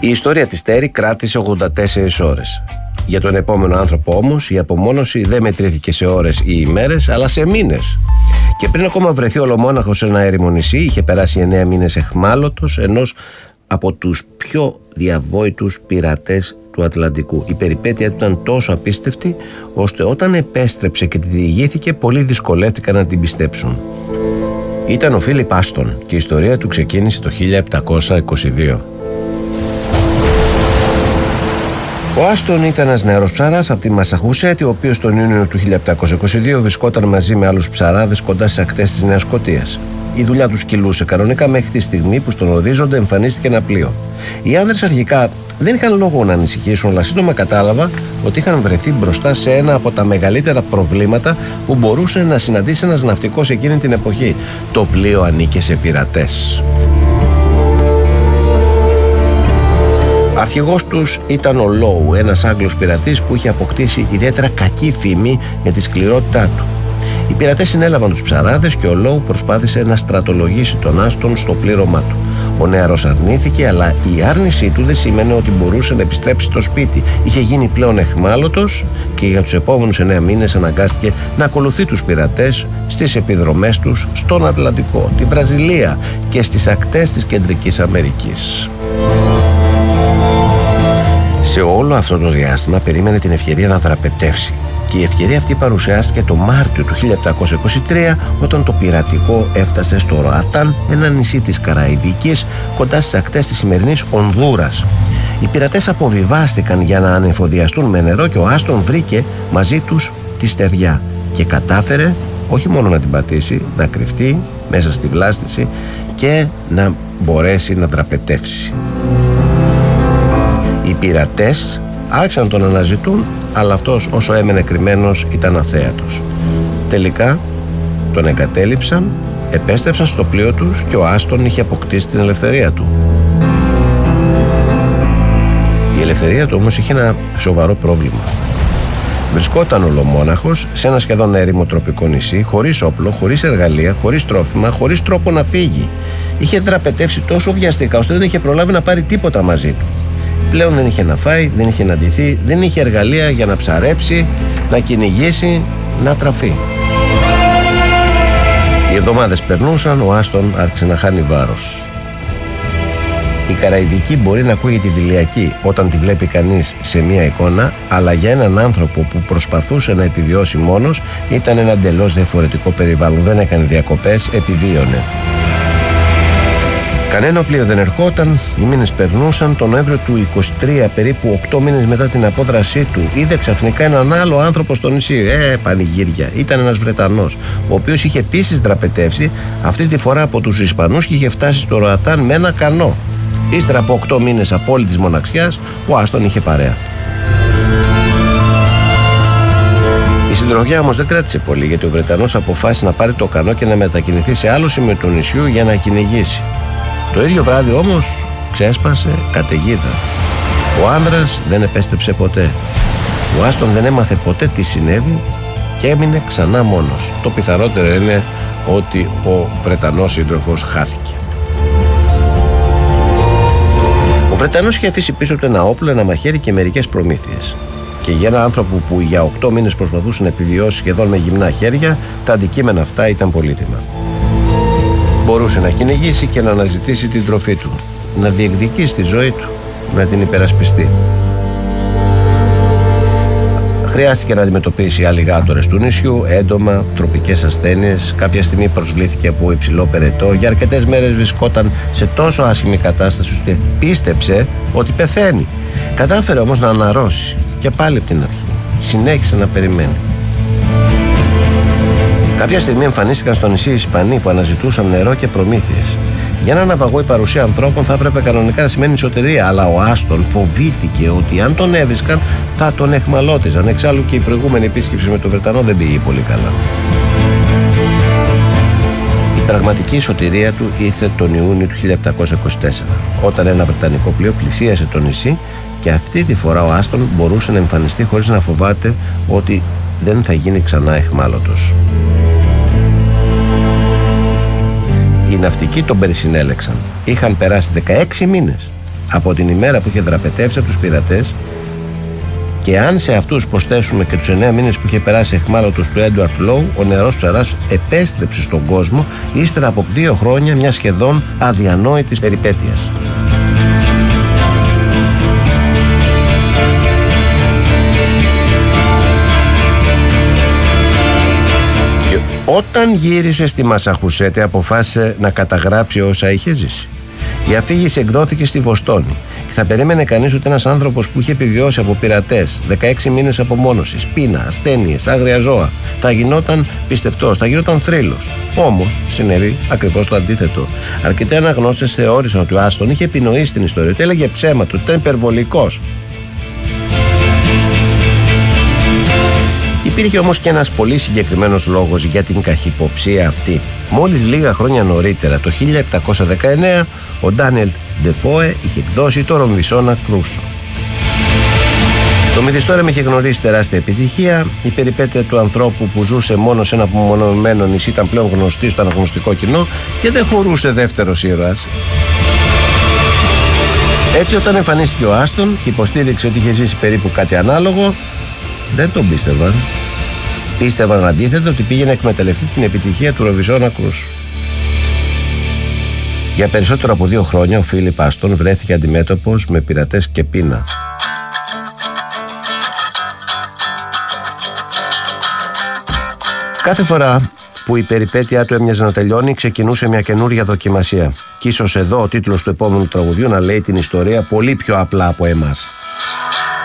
Η ιστορία της Τέρι κράτησε 84 ώρες. Για τον επόμενο άνθρωπο όμως η απομόνωση δεν μετρήθηκε σε ώρες ή ημέρες, αλλά σε μήνες. Και πριν ακόμα βρεθεί ολομόναχος σε ένα έρημο νησί, είχε περάσει 9 μήνες εχμάλωτος ενός από τους πιο διαβόητους πειρατές του Ατλαντικού. Η περιπέτεια του ήταν τόσο απίστευτη, ώστε όταν επέστρεψε και τη διηγήθηκε, πολλοί δυσκολεύτηκαν να την πιστέψουν. Ήταν ο Φίλιπ Άστον και η ιστορία του ξεκίνησε το 1722. Ο Άστον ήταν ένας νεαρός ψαράς από τη Μασαχούσετη, ο οποίος τον Ιούνιο του 1722 βρισκόταν μαζί με άλλους ψαράδες κοντά στις ακτές της Νέας Σκωτίας. Η δουλειά τους κυλούσε κανονικά μέχρι τη στιγμή που στον ορίζοντα εμφανίστηκε ένα πλοίο. Οι άνδρες αρχικά δεν είχαν λόγο να ανησυχήσουν, αλλά σύντομα κατάλαβα ότι είχαν βρεθεί μπροστά σε ένα από τα μεγαλύτερα προβλήματα που μπορούσε να συναντήσει ένας ναυτικός εκείνη την εποχή. Το πλοίο ανήκε σε πειρατές. Αρχηγός τους ήταν ο Λόου, ένας Άγγλος πειρατής που είχε αποκτήσει ιδιαίτερα κακή φήμη για τη σκληρότητά του. Οι πειρατές συνέλαβαν τους ψαράδες και ο Λόου προσπάθησε να στρατολογήσει τον Άστον στο πλήρωμά του. Ο νεαρός αρνήθηκε, αλλά η άρνησή του δεν σήμαινε ότι μπορούσε να επιστρέψει στο σπίτι. Είχε γίνει πλέον αιχμάλωτος και για τους επόμενους 9 μήνες αναγκάστηκε να ακολουθεί τους πειρατές στις επιδρομές τους στον Ατλαντικό, τη Βραζιλία και στις ακτές της Κεντρικής Αμερικής. Σε όλο αυτό το διάστημα περίμενε την ευκαιρία να δραπετεύσει. Και η ευκαιρία αυτή παρουσιάστηκε το Μάρτιο του 1723, όταν το πειρατικό έφτασε στο Ροατάν, ένα νησί της Καραϊβικής κοντά στις ακτές της σημερινής Ονδούρας. Οι πειρατές αποβιβάστηκαν για να ανεφοδιαστούν με νερό και ο Άστον βρήκε μαζί τους τη στεριά και κατάφερε όχι μόνο να την πατήσει, να κρυφτεί μέσα στη βλάστηση και να μπορέσει να δραπετεύσει. Οι πειρατές άρχισαν να τον αναζητούν, αλλά αυτός όσο έμενε κρυμμένος ήταν αθέατος. Τελικά τον εγκατέλειψαν, επέστρεψαν στο πλοίο τους και ο Άστον είχε αποκτήσει την ελευθερία του. Η ελευθερία του όμως είχε ένα σοβαρό πρόβλημα. Βρισκόταν ολομόναχος σε ένα σχεδόν έρημο τροπικό νησί, χωρίς όπλο, χωρίς εργαλεία, χωρίς τρόφιμα, χωρίς τρόπο να φύγει. Είχε δραπετεύσει τόσο βιαστικά ώστε δεν είχε προλάβει να πάρει τίποτα μαζί του. Πλέον δεν είχε να φάει, δεν είχε να ντυθεί, δεν είχε εργαλεία για να ψαρέψει, να κυνηγήσει, να τραφεί. Οι εβδομάδες περνούσαν, ο Άστον άρχισε να χάνει βάρος. Η Καραϊβική μπορεί να ακούγεται δειλιακή όταν τη βλέπει κανείς σε μία εικόνα, αλλά για έναν άνθρωπο που προσπαθούσε να επιβιώσει μόνος ήταν ένα εντελώς διαφορετικό περιβάλλον. Δεν έκανε διακοπές, επιβίωνε. Κανένα πλοίο δεν ερχόταν, οι μήνες περνούσαν. Τον Νοέμβριο του 23, περίπου 8 μήνες μετά την απόδρασή του, είδε ξαφνικά έναν άλλο άνθρωπο στο νησί. Πανηγύρια. Ήταν ένας Βρετανός, ο οποίος είχε επίσης δραπετεύσει, αυτή τη φορά από τους Ισπανούς, και είχε φτάσει στο Ροατάν με ένα κανό. Ύστερα από 8 μήνες απόλυτης μοναξιάς, ο Άστον είχε παρέα. Η συντροφιά όμως δεν κράτησε πολύ, γιατί ο Βρετανός αποφάσισε να πάρει το κανό και να μετακινηθεί σε άλλο σημείο του νησιού για να κυνηγήσει. Το ίδιο βράδυ όμως ξέσπασε καταιγίδα. Ο άνδρας δεν επέστρεψε ποτέ. Ο Άστον δεν έμαθε ποτέ τι συνέβη και έμεινε ξανά μόνος. Το πιθανότερο είναι ότι ο Βρετανός σύντροφος χάθηκε. Ο Βρετανός είχε αφήσει πίσω του ένα όπλο, ένα μαχαίρι και μερικές προμήθειες. Και για έναν άνθρωπο που για 8 μήνες προσπαθούσε να επιβιώσει σχεδόν με γυμνά χέρια, τα αντικείμενα αυτά ήταν πολύτιμα. Μπορούσε να κυνηγήσει και να αναζητήσει την τροφή του, να διεκδικήσει τη ζωή του, να την υπερασπιστεί. Χρειάστηκε να αντιμετωπίσει αλιγάτορες του νησιού, έντομα, τροπικές ασθένειες. Κάποια στιγμή προσβλήθηκε από υψηλό περαιτό. Για αρκετές μέρες βρισκόταν σε τόσο άσχημη κατάσταση ώστε πίστεψε ότι πεθαίνει. Κατάφερε όμως να αναρρώσει και πάλι από την αρχή. Συνέχισε να περιμένει. Κάποια στιγμή εμφανίστηκαν στο νησί Ισπανοί που αναζητούσαν νερό και προμήθειες. Για ένα ναυαγό η παρουσία ανθρώπων θα έπρεπε κανονικά να σημαίνει σωτηρία, αλλά ο Άστον φοβήθηκε ότι αν τον έβρισκαν θα τον εχμαλώτιζαν. Εξάλλου και η προηγούμενη επίσκεψη με τον Βρετανό δεν πήγε πολύ καλά. Η πραγματική σωτηρία του ήρθε τον Ιούνιο του 1724, όταν ένα βρετανικό πλοίο πλησίασε το νησί και αυτή τη φορά ο Άστον μπορούσε να εμφανιστεί χωρίς να φοβάται ότι δεν θα γίνει ξανά εχμάλωτος. Οι ναυτικοί τον περισυνέλεξαν. Είχαν περάσει 16 μήνες από την ημέρα που είχε δραπετεύσει από τους πειρατές, και αν σε αυτούς προσθέσουμε και τους 9 μήνες που είχε περάσει αιχμάλωτος του Έντουαρτ Λόου, ο νεαρός ψαράς επέστρεψε στον κόσμο ύστερα από 2 χρόνια μια σχεδόν αδιανόητης περιπέτειας. Και όταν γύρισε στη Μασαχουσέτη, αποφάσισε να καταγράψει όσα είχε ζήσει. Η αφήγηση εκδόθηκε στη Βοστόνη και θα περίμενε κανείς ότι ένας άνθρωπος που είχε επιβιώσει από πειρατές, 16 μήνες απομόνωσης, πείνα, ασθένειες, άγρια ζώα, θα γινόταν πιστευτός, θα γινόταν θρύλος. Όμως συνέβη ακριβώς το αντίθετο. Αρκετοί αναγνώστες θεώρησαν ότι ο Άστον είχε επινοήσει την ιστορία, ότι έλεγε ψέματα, ότι ήταν υπερβολικός. Υπήρχε όμως και ένας πολύ συγκεκριμένος λόγος για την καχυποψία αυτή. Μόλις λίγα χρόνια νωρίτερα, το 1719, ο Ντάνιελ Ντεφόε είχε εκδώσει το Ρομβισόνα Κρούσο. Το μυθιστόρημα είχε γνωρίσει τεράστια επιτυχία. Η περιπέτεια του ανθρώπου που ζούσε μόνο σε ένα απομονωμένο νησί ήταν πλέον γνωστή στο αναγνωστικό κοινό και δεν χωρούσε δεύτερος ήρωας. Έτσι, όταν εμφανίστηκε ο Άστον και υποστήριξε ότι είχε ζήσει περίπου κάτι ανάλογο, δεν τον πίστευαν. Πίστευαν αντίθετα ότι πήγε να εκμεταλλευτεί την επιτυχία του Ρομβισόνα Κρούσου. Για περισσότερο από 2 χρόνια ο Φίλιπ Άστον βρέθηκε αντιμέτωπος με πειρατές και πείνα. Κάθε φορά που η περιπέτειά του έμοιαζε να τελειώνει, ξεκινούσε μια καινούρια δοκιμασία. Κι ίσως εδώ ο τίτλος του επόμενου τραγουδιού να λέει την ιστορία πολύ πιο απλά από εμάς.